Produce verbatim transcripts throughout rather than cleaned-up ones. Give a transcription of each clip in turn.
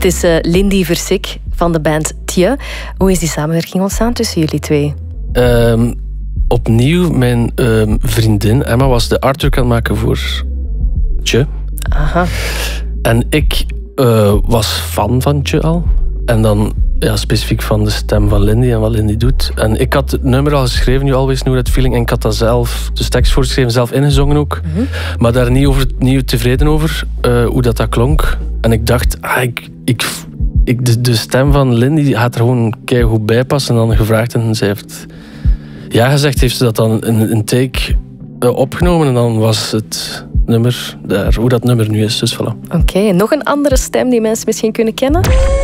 Het is uh, Lindy Versick van de band Tje. Hoe is die samenwerking ontstaan tussen jullie twee? Um, opnieuw, mijn um, vriendin Emma was de artwork aan het maken voor Tje. Aha. En ik uh, was fan van Tje al. En dan ja, specifiek van de stem van Lindy en wat Lindy doet. En ik had het nummer al geschreven, You Always Knew That Feeling. En ik had dat zelf, dus tekst voorgeschreven, zelf ingezongen ook. Mm-hmm. Maar daar niet, over, niet tevreden over, uh, hoe dat, dat klonk. En ik dacht, ah, ik, ik, ik, de, de stem van Lindy gaat er gewoon keigoed bij passen. En dan gevraagd en zij heeft ja gezegd. Heeft ze dat dan in een take uh, opgenomen. En dan was het nummer daar, hoe dat nummer nu is. Dus voilà. Oké, okay, nog een andere stem die mensen misschien kunnen kennen?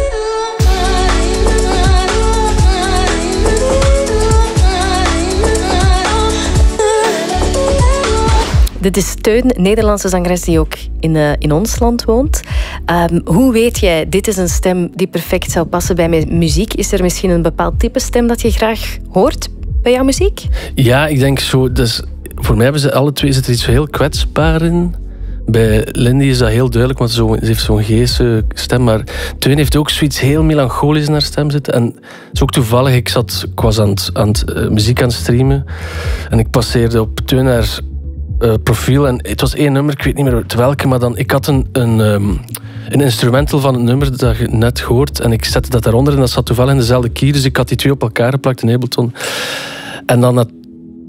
Dit is Teun, een Nederlandse zangeres die ook in, uh, in ons land woont. Um, hoe weet jij, dit is een stem die perfect zou passen bij mijn muziek? Is er misschien een bepaald type stem dat je graag hoort bij jouw muziek? Ja, ik denk zo. Dus voor mij hebben ze alle twee zit er iets heel kwetsbaar in. Bij Lindy is dat heel duidelijk, want ze heeft zo'n geestige stem. Maar Teun heeft ook zoiets heel melancholisch in haar stem zitten. En het is ook toevallig, ik, zat, ik was aan het, aan het uh, muziek aan het streamen. En ik passeerde op Teun haar Uh, profiel en het was één nummer, ik weet niet meer welke, maar dan, ik had een, een, um, een instrumental van het nummer dat je net hoort en ik zette dat daaronder en dat zat toevallig in dezelfde key, dus ik had die twee op elkaar geplakt in Ableton. En dan, dat,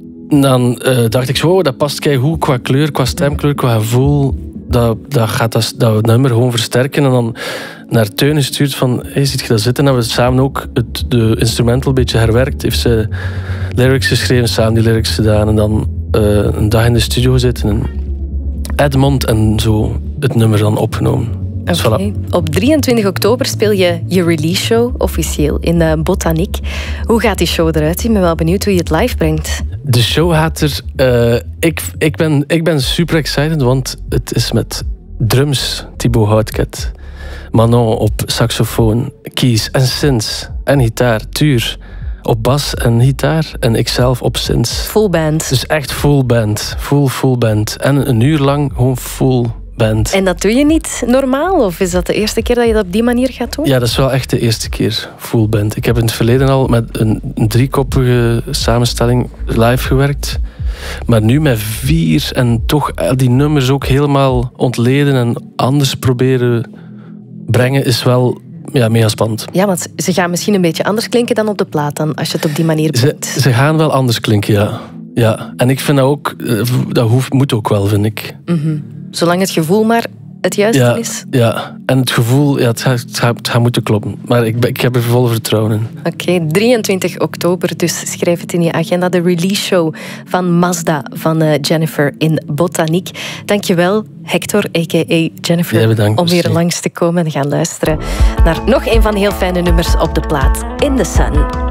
dan uh, dacht ik zo, oh, dat past keigoed qua kleur, qua stemkleur, qua gevoel, dat, dat gaat dat, dat nummer gewoon versterken. En dan naar Teun gestuurd van, hey, ziet je dat zitten? En we hebben samen ook het, de instrumental een beetje herwerkt, heeft ze lyrics geschreven, samen die lyrics gedaan en dan Uh, een dag in de studio zitten in Edmond en zo het nummer dan opgenomen. Dus okay. Voilà. Op drieëntwintig oktober speel je je release show officieel in uh, Botaniek. Hoe gaat die show eruit zien? Ik ben wel benieuwd hoe je het live brengt. De show gaat er... Uh, ik, ik, ben, ik ben super excited, want het is met drums Thibaut Houtket, Manon op saxofoon, keys en synths en gitaar, Tuur op bas en gitaar en ikzelf op synths. Full band. Dus echt full band. Full, full band. En een uur lang gewoon full band. En dat doe je niet normaal? Of is dat de eerste keer dat je dat op die manier gaat doen? Ja, dat is wel echt de eerste keer full band. Ik heb in het verleden al met een, een driekoppige samenstelling live gewerkt. Maar nu met vier en toch die nummers ook helemaal ontleden en anders proberen brengen is wel... Ja, mega spannend. Ja, want ze gaan misschien een beetje anders klinken dan op de plaat dan, als je het op die manier brengt. Ze, ze gaan wel anders klinken, ja. ja. En ik vind dat ook, dat hoeft, moet ook wel, vind ik. Mm-hmm. Zolang het gevoel maar het juiste ja, is. Ja, en het gevoel, ja, het, gaat, het, gaat, het gaat moeten kloppen. Maar ik, ik heb er volle vertrouwen in. Oké, okay, drieëntwintig oktober, dus schrijf het in je agenda. De release show van Mazda van uh, Jennifer in Botaniek. Dankjewel, Hector, a k a. Jennifer, ja, bedankt, om weer langs te komen en gaan luisteren naar nog een van de heel fijne nummers op de plaat, In the Sun.